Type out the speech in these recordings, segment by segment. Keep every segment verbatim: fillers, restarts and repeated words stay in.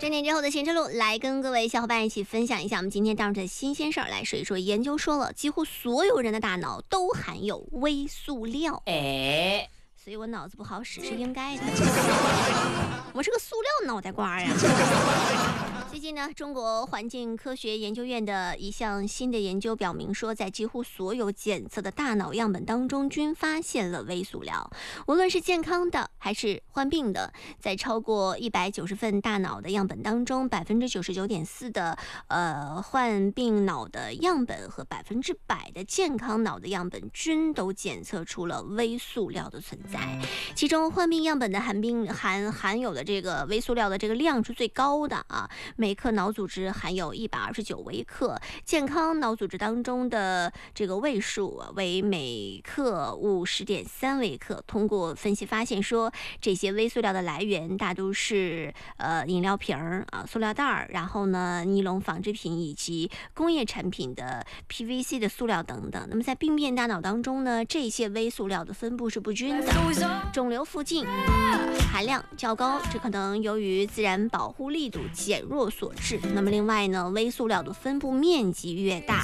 十点之后的行车路，来跟各位小伙伴一起分享一下我们今天当中的新鲜事儿。来说一说，研究说了，几乎所有人的大脑都含有微塑料。哎，所以我脑子不好使是应该的。我是个塑料脑袋瓜呀。最近呢，中国环境科学研究院的一项新的研究表明说，在几乎所有检测的大脑样本当中均发现了微塑料，无论是健康的还是患病的，在超过一百九十份大脑的样本当中，百分之九十九点四的呃患病脑的样本和百分之百的健康脑的样本均都检测出了微塑料的存在。其中患病样本的含病含含有的这个微塑料的这个量是最高的啊。每克脑组织含有一百二十九微克，健康脑组织当中的这个位数为每克五十点三微克。通过分析发现说，这些微塑料的来源大都是呃饮料瓶儿啊、塑料袋儿，然后呢尼龙纺织品以及工业产品的 P V C 的塑料等等。那么在病变大脑当中呢，这些微塑料的分布是不均的，肿瘤附近含量较高，这可能由于自然保护力度减弱所致。那么另外呢，微塑料的分布面积越大，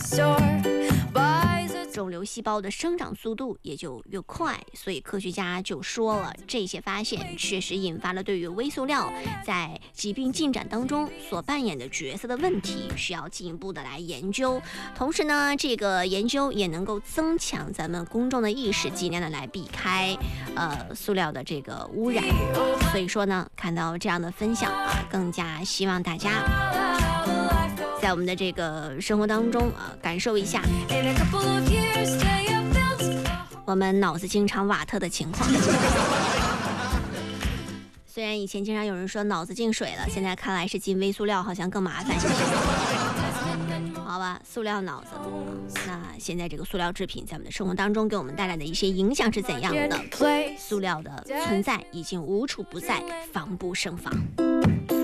肿瘤细胞的生长速度也就越快。所以科学家就说了，这些发现确实引发了对于微塑料在疾病进展当中所扮演的角色的问题，需要进一步的来研究。同时呢，这个研究也能够增强咱们公众的意识，尽量的来避开呃塑料的这个污染。所以说呢，看到这样的分享啊，更加希望大家在我们的这个生活当中啊，感受一下我们脑子经常瓦特的情况。虽然以前经常有人说脑子进水了，现在看来是进微塑料好像更麻烦一些。好吧，塑料脑子。那现在这个塑料制品在我们的生活当中给我们带来的一些影响是怎样的？塑料的存在已经无处不在，防不胜防。